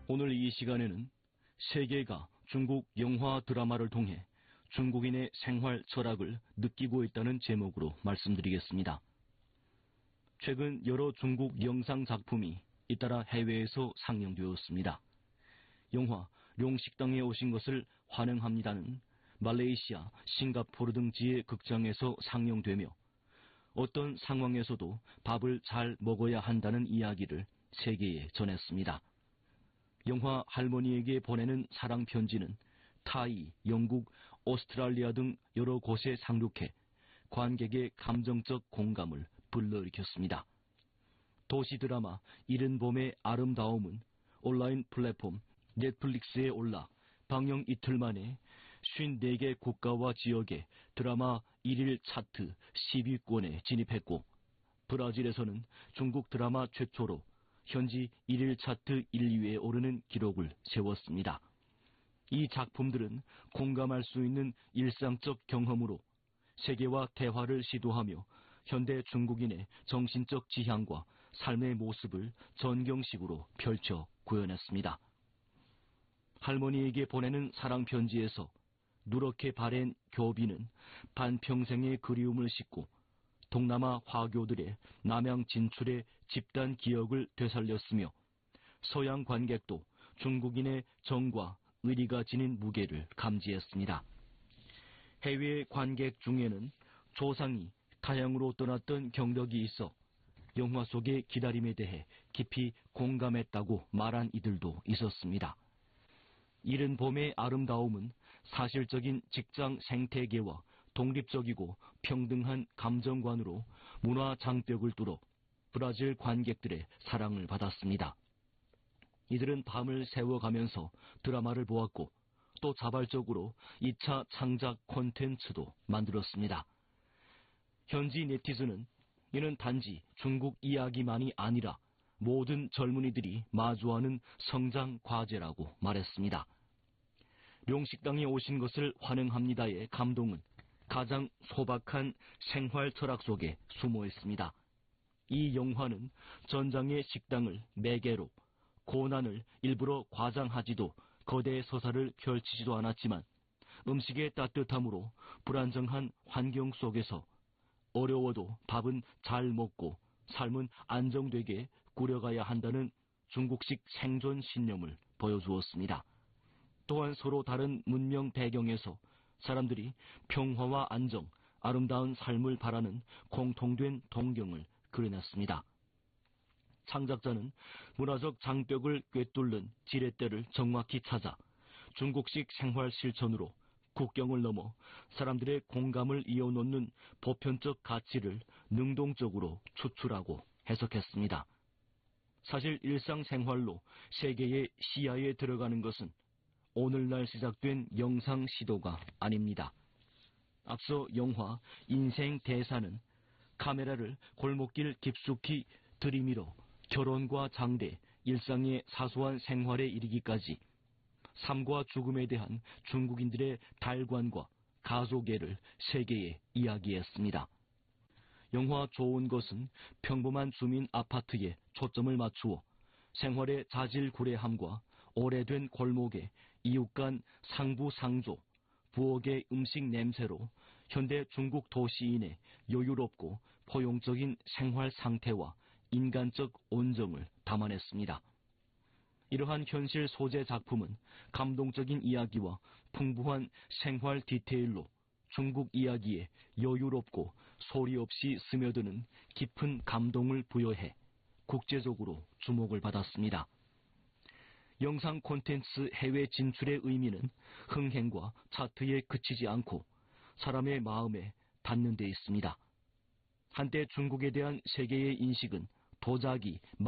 오늘 이 시간에는 세계가 중국 영화 드라마를 통해 중국인의 생활 철학을 느끼고 있다는 제목으로 말씀드리겠습니다. 최근 여러 중국 영상 작품이 잇따라 해외에서 상영되었습니다. 영화 룡식당에 오신 것을 환영합니다는 말레이시아, 싱가포르 등 지의 극장에서 상영되며 어떤 상황에서도 밥을 잘 먹어야 한다는 이야기를 세계에 전했습니다. 영화 할머니에게 보내는 사랑 편지는 타이, 영국, 오스트랄리아 등 여러 곳에 상륙해 관객의 감정적 공감을 불러일으켰습니다. 도시 드라마 이른 봄의 아름다움은 온라인 플랫폼 넷플릭스에 올라 방영 이틀 만에 54개 국가와 지역의 드라마 1일 차트 10위권에 진입했고, 브라질에서는 중국 드라마 최초로 현지 1일 차트 1위에 오르는 기록을 세웠습니다. 이 작품들은 공감할 수 있는 일상적 경험으로 세계와 대화를 시도하며 현대 중국인의 정신적 지향과 삶의 모습을 전경식으로 펼쳐 구현했습니다. 할머니에게 보내는 사랑 편지에서 누렇게 바랜 교비는 반평생의 그리움을 싣고 동남아 화교들의 남양 진출의 집단 기억을 되살렸으며, 서양 관객도 중국인의 정과 의리가 지닌 무게를 감지했습니다. 해외 관객 중에는 조상이 타향으로 떠났던 경력이 있어 영화 속의 기다림에 대해 깊이 공감했다고 말한 이들도 있었습니다. 이른 봄의 아름다움은 사실적인 직장 생태계와 독립적이고 평등한 감정관으로 문화 장벽을 뚫어 브라질 관객들의 사랑을 받았습니다. 이들은 밤을 새워가면서 드라마를 보았고 또 자발적으로 2차 창작 콘텐츠도 만들었습니다. 현지 네티즌은 이는 단지 중국 이야기만이 아니라 모든 젊은이들이 마주하는 성장 과제라고 말했습니다. 룡식당에 오신 것을 환영합니다의 감동은 가장 소박한 생활 철학 속에 숨어 있습니다. 이 영화는 전장의 식당을 매개로 고난을 일부러 과장하지도 거대 서사를 펼치지도 않았지만, 음식의 따뜻함으로 불안정한 환경 속에서 어려워도 밥은 잘 먹고 삶은 안정되게 꾸려가야 한다는 중국식 생존 신념을 보여주었습니다. 또한 서로 다른 문명 배경에서 사람들이 평화와 안정, 아름다운 삶을 바라는 공통된 동경을 그려냈습니다. 창작자는 문화적 장벽을 꿰뚫는 지렛대를 정확히 찾아 중국식 생활 실천으로 국경을 넘어 사람들의 공감을 이어놓는 보편적 가치를 능동적으로 추출하고 해석했습니다. 사실 일상생활로 세계의 시야에 들어가는 것은 오늘날 시작된 영상 시도가 아닙니다. 앞서 영화 인생 대사는 카메라를 골목길 깊숙이 들이밀어 결혼과 장대, 일상의 사소한 생활에 이르기까지 삶과 죽음에 대한 중국인들의 달관과 가소계를 세계에 이야기했습니다. 영화 좋은 것은 평범한 주민 아파트에 초점을 맞추어 생활의 자질구레함과 오래된 골목에 이웃 간 상부상조, 부엌의 음식 냄새로 현대 중국 도시인의 여유롭고 포용적인 생활 상태와 인간적 온정을 담아냈습니다. 이러한 현실 소재 작품은 감동적인 이야기와 풍부한 생활 디테일로 중국 이야기에 여유롭고 소리 없이 스며드는 깊은 감동을 부여해 국제적으로 주목을 받았습니다. 영상 콘텐츠 해외 진출의 의미는 흥행과 차트에 그치지 않고 사람의 마음에 닿는 데 있습니다. 한때 중국에 대한 세계의 인식은 도자기,